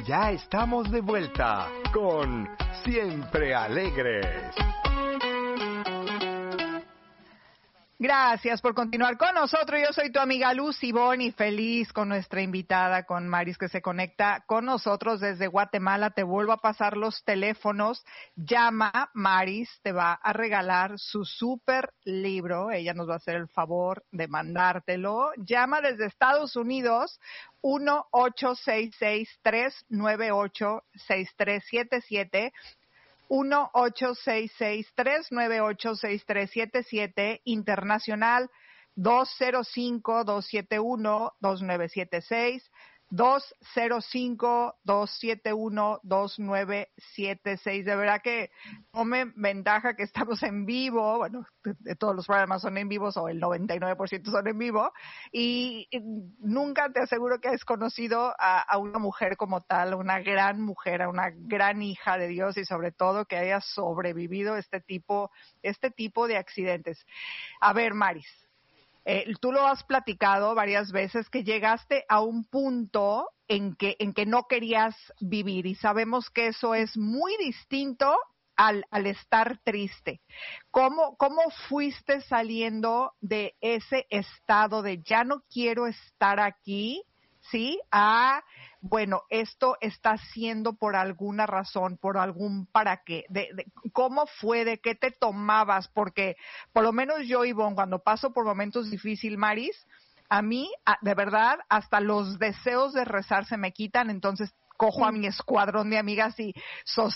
ya estamos de vuelta con Siempre Alegres. Gracias por continuar con nosotros. Yo soy tu amiga Lucy Boni, feliz con nuestra invitada, con Maris, que se conecta con nosotros desde Guatemala. Te vuelvo a pasar los teléfonos. Llama, Maris te va a regalar su súper libro. Ella nos va a hacer el favor de mandártelo. Llama desde Estados Unidos, 1-866-398-6377. 1-866-398-6377, internacional 205-271-2976, 205-271-2976. De verdad que tomen ventaja que estamos en vivo. Bueno, de todos los programas son en vivo, o el 99% son en vivo. Y nunca te aseguro que has conocido a una mujer como tal, una gran mujer, a una gran hija de Dios, y sobre todo que haya sobrevivido este tipo de accidentes. A ver, Maris. Tú lo has platicado varias veces, que llegaste a un punto en que no querías vivir, y sabemos que eso es muy distinto al estar triste. ¿Cómo fuiste saliendo de ese estado de ya no quiero estar aquí, sí, bueno, esto está siendo por alguna razón, por algún para qué? ¿Cómo fue? ¿De qué te tomabas? Porque por lo menos yo, Ivonne, cuando paso por momentos difíciles, Maris, a mí, de verdad, hasta los deseos de rezar se me quitan. Entonces cojo a mi escuadrón de amigas y